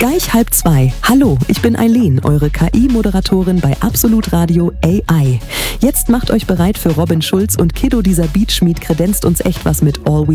Gleich 1:30. Hallo, ich bin Eileen, eure KI-Moderatorin bei Absolut Radio AI. Jetzt macht euch bereit für Robin Schulz und Kiddo, dieser Beatschmied kredenzt uns echt was mit All We